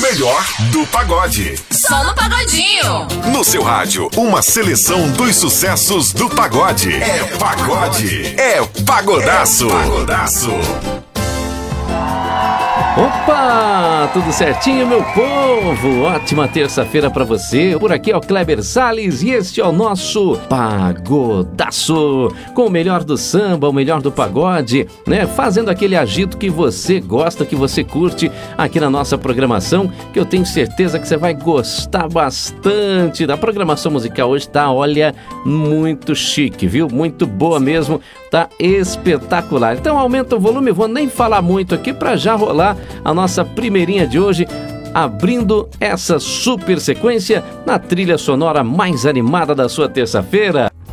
melhor do pagode. Só no Pagodinho. No seu rádio, uma seleção dos sucessos do pagode. É pagode. É pagodaço. É pagodaço. Opa, tudo certinho, meu povo? Ótima terça-feira pra você. Por aqui é o Kleber Salles e este é o nosso Pagodaço, com o melhor do samba, o melhor do pagode, né? Fazendo aquele agito que você gosta, que você curte aqui na nossa programação, que eu tenho certeza que você vai gostar bastante da programação musical. Hoje tá, olha, muito chique, viu? Muito boa mesmo, tá espetacular. Então aumenta o volume, vou nem falar muito aqui pra já rolar a nossa primeirinha de hoje, abrindo essa super sequência na trilha sonora mais animada da sua terça-feira.